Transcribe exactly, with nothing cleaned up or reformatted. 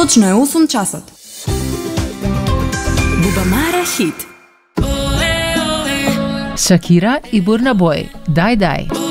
Точно е осум часот. Бубамара хит. Шакира и Бурна Бой. Дай, дай.